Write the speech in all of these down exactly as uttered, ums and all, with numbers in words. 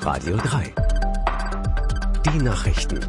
Radio drei. Die Nachrichten.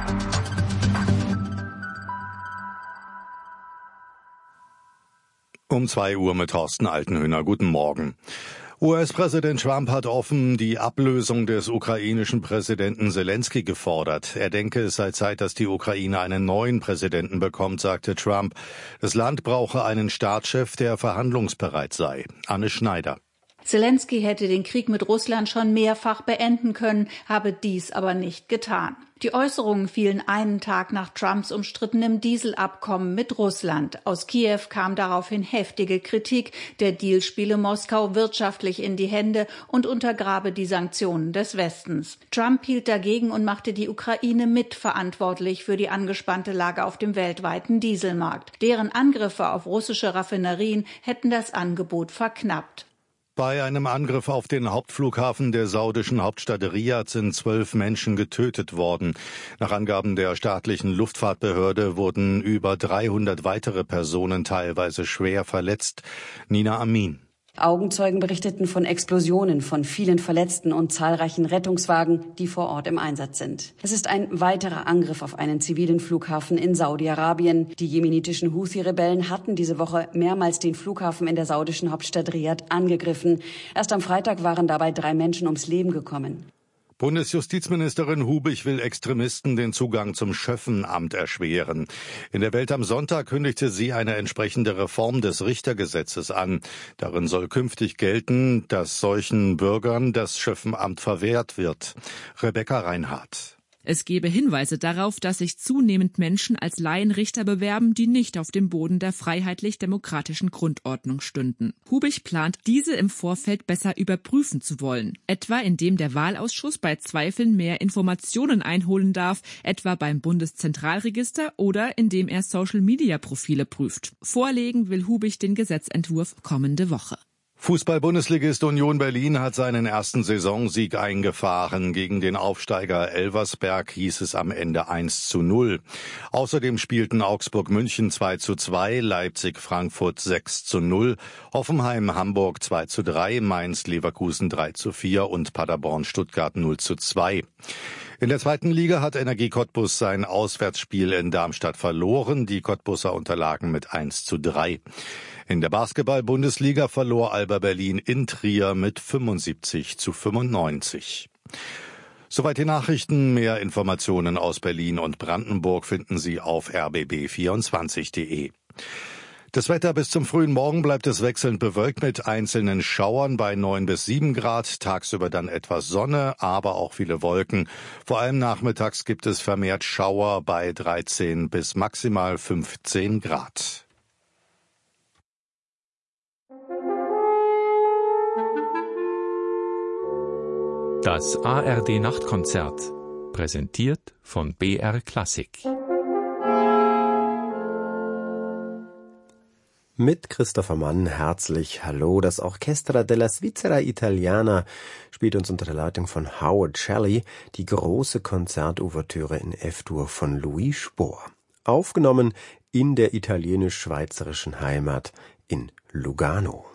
Um zwei Uhr mit Thorsten Altenhöhner. Guten Morgen. U S-Präsident Trump hat offen die Ablösung des ukrainischen Präsidenten Selenskyj gefordert. Er denke, es sei Zeit, dass die Ukraine einen neuen Präsidenten bekommt, sagte Trump. Das Land brauche einen Staatschef, der verhandlungsbereit sei. Anne Schneider. Selenskyj hätte den Krieg mit Russland schon mehrfach beenden können, habe dies aber nicht getan. Die Äußerungen fielen einen Tag nach Trumps umstrittenem Dieselabkommen mit Russland. Aus Kiew kam daraufhin heftige Kritik. Der Deal spiele Moskau wirtschaftlich in die Hände und untergrabe die Sanktionen des Westens. Trump hielt dagegen und machte die Ukraine mitverantwortlich für die angespannte Lage auf dem weltweiten Dieselmarkt. Deren Angriffe auf russische Raffinerien hätten das Angebot verknappt. Bei einem Angriff auf den Hauptflughafen der saudischen Hauptstadt Riad sind zwölf Menschen getötet worden. Nach Angaben der staatlichen Luftfahrtbehörde wurden über dreihundert weitere Personen teilweise schwer verletzt. Nina Amin. Augenzeugen berichteten von Explosionen, von vielen Verletzten und zahlreichen Rettungswagen, die vor Ort im Einsatz sind. Es ist ein weiterer Angriff auf einen zivilen Flughafen in Saudi-Arabien. Die jemenitischen Houthi-Rebellen hatten diese Woche mehrmals den Flughafen in der saudischen Hauptstadt Riad angegriffen. Erst am Freitag waren dabei drei Menschen ums Leben gekommen. Bundesjustizministerin Hubich will Extremisten den Zugang zum Schöffenamt erschweren. In der Welt am Sonntag kündigte sie eine entsprechende Reform des Richtergesetzes an. Darin soll künftig gelten, dass solchen Bürgern das Schöffenamt verwehrt wird. Rebecca Reinhardt. Es gebe Hinweise darauf, dass sich zunehmend Menschen als Laienrichter bewerben, die nicht auf dem Boden der freiheitlich-demokratischen Grundordnung stünden. Hubich plant, diese im Vorfeld besser überprüfen zu wollen. Etwa indem der Wahlausschuss bei Zweifeln mehr Informationen einholen darf, etwa beim Bundeszentralregister oder indem er Social-Media-Profile prüft. Vorlegen will Hubich den Gesetzentwurf kommende Woche. Fußball-Bundesligist Union Berlin hat seinen ersten Saisonsieg eingefahren. Gegen den Aufsteiger Elversberg hieß es am Ende eins zu null. Außerdem spielten Augsburg-München zwei zu zwei, Leipzig-Frankfurt sechs zu null, Hoffenheim-Hamburg zwei zu drei, Mainz-Leverkusen drei zu vier und Paderborn-Stuttgart null zu zwei. In der zweiten Liga hat Energie Cottbus sein Auswärtsspiel in Darmstadt verloren. Die Cottbuser unterlagen mit eins zu drei. In der Basketball-Bundesliga verlor Alba Berlin in Trier mit fünfundsiebzig zu fünfundneunzig. Soweit die Nachrichten. Mehr Informationen aus Berlin und Brandenburg finden Sie auf r b b vierundzwanzig punkt de. Das Wetter bis zum frühen Morgen bleibt es wechselnd bewölkt mit einzelnen Schauern bei neun bis sieben Grad. Tagsüber dann etwas Sonne, aber auch viele Wolken. Vor allem nachmittags gibt es vermehrt Schauer bei dreizehn bis maximal fünfzehn Grad. Das A R D-Nachtkonzert, präsentiert von B R Klassik. Mit Christopher Mann herzlich hallo. Das Orchestra della Svizzera Italiana spielt uns unter der Leitung von Howard Shelley die große Konzertouvertüre in F-Dur von Louis Spohr. Aufgenommen in der italienisch-schweizerischen Heimat in Lugano.